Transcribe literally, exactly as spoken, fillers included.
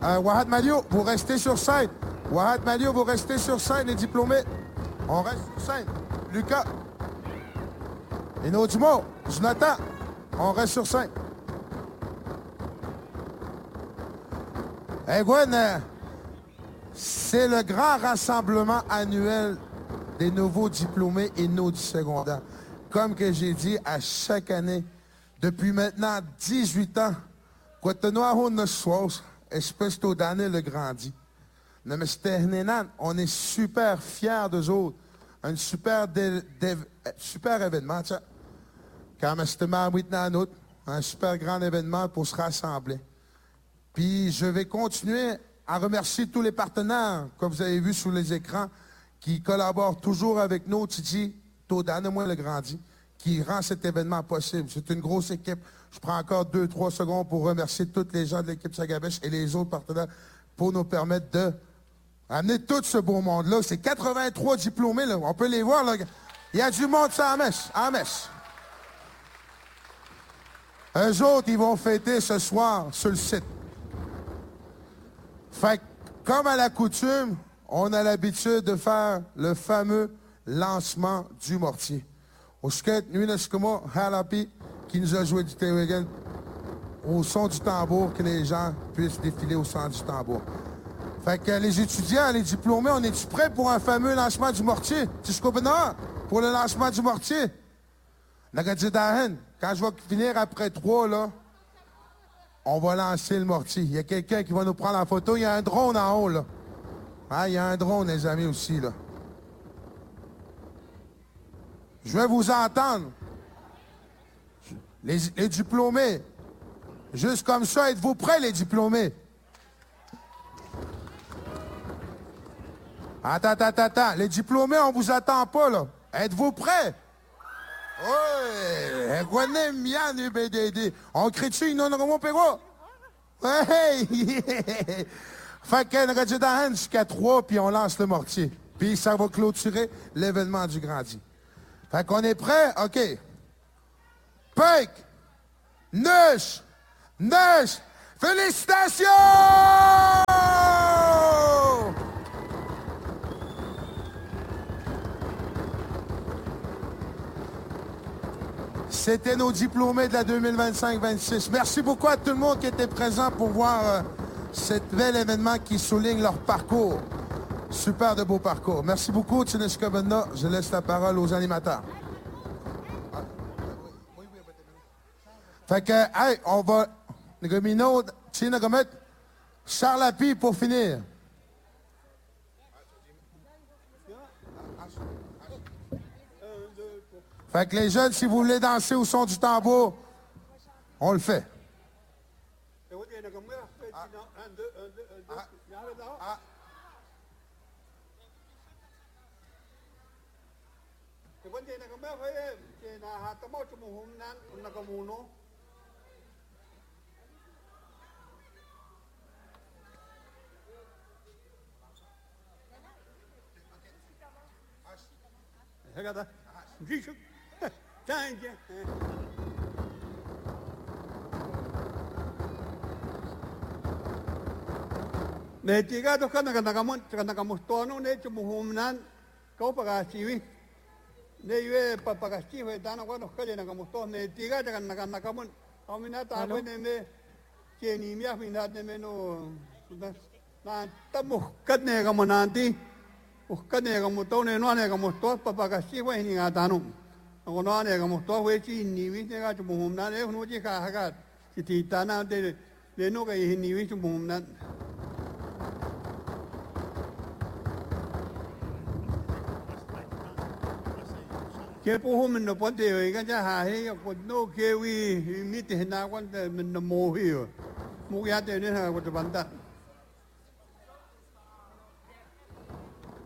Euh, Wahad Malio, vous restez sur scène. Wahad Malio, vous restez sur scène, les diplômés. On reste sur scène. Lucas. Ino Dumont. Jonathan. On reste sur scène. Hey Gwen, euh, c'est le grand rassemblement annuel des nouveaux diplômés et nos du secondaire. Comme que j'ai dit, à chaque année, depuis maintenant dix-huit ans, espèce d'année le grandit. On est super fiers d'eux autres. Un super, de, de, super événement, tiens. Quand un super grand événement pour se rassembler. Puis je vais continuer à remercier tous les partenaires, comme vous avez vu sur les écrans, qui collaborent toujours avec nous, Titi, Todane, moi le grandi, qui rend cet événement possible. C'est une grosse équipe. Je prends encore deux, trois secondes pour remercier tous les gens de l'équipe Sagabèche et les autres partenaires pour nous permettre de amener tout ce beau monde-là. C'est quatre-vingt-trois diplômés, là. On peut les voir, là. Il y a du monde ça, à Mèche. À Mèche. Eux autres, ils vont fêter ce soir sur le site. Fait que, comme à la coutume, on a l'habitude de faire le fameux lancement du mortier. Au skate, Nuineskuma Halapi, qui nous a joué du Tewegan au son du tambour, que les gens puissent défiler au son du tambour. Fait que les étudiants, les diplômés, on est-tu prêts pour un fameux lancement du mortier? Tiskobena, pour le lancement du mortier? Nagadjidahen, quand je vais finir après trois, là, on va lancer le mortier. Il y a quelqu'un qui va nous prendre la photo. Il y a un drone en haut, là. Ah, il y a un drone, les amis, aussi, là. Je vais vous entendre. Les, les diplômés. Juste comme ça, êtes-vous prêts, les diplômés? Attends, attends, attends. Les diplômés, on vous attend pas, là. Êtes-vous prêts? Oui! On crie-tu une non Pérou? Hey! Fait qu'on a dit dans jusqu'à trois, puis on lance le mortier. Puis ça va clôturer l'événement du Grandi. Fait qu'on est prêts? OK. Pink! Nush! Nush! Félicitations! C'était nos diplômés de la deux mille vingt-cinq vingt-six. Merci beaucoup à tout le monde qui était présent pour voir euh, cet bel événement qui souligne leur parcours. Super de beau parcours. Merci beaucoup, Tineshka Benna. Je laisse la parole aux animateurs. Fait que, hey, on va... Charles Happy pour finir. Fait que les jeunes, si vous voulez danser au son du tambour, on le fait. Ne tiga to kana kana kamu kana kamu tono ne cumuhumnan kau pagasiwi ne yue papagasiwi dana kwa no kale na kamu tono ne tiga kana kana kamu amina ta ne me cheni mia mina ne me no na tamu kadne kamu nanti kadne kamu to ne no ne kamu to papagasiwi ni ngatano ngo no ne kamu to we chi ni wi ne ka cumuhumnan ne no chi ka ha chi ti tana de de no ka ni wi cumuhumnan ke po mình nó vấn đề cái cha hà hay còn nó kêu vi mi tiền nào quan mình nó mồ hi mồ ya tiền nên là quan trọng